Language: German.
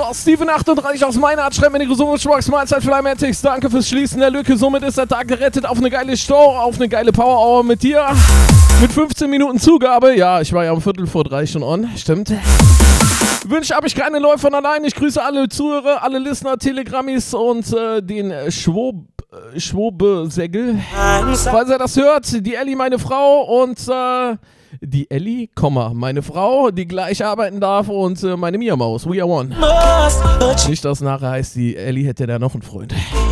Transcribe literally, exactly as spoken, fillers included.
Steven achtunddreißig aus meiner Art schreibt mir die gesunde Schwachs Mahlzeit Flymatics. Danke fürs Schließen der Lücke. Somit ist der Tag gerettet auf eine geile Show, auf eine geile Power Hour mit dir. Mit fünfzehn Minuten Zugabe. Ja, ich war ja um Viertel vor drei schon on. Stimmt. Wünsche habe ich keine Läufer von allein. Ich grüße alle Zuhörer, alle Listener, Telegrammis und äh, den Schwob, äh, Schwobe-Segel. Falls er das hört, die Ellie, meine Frau und äh, die Ellie, Komma, meine Frau, die gleich arbeiten darf und äh, meine Mia Maus. We are one. Nicht, dass nachher heißt, die Ellie hätte da noch einen Freund.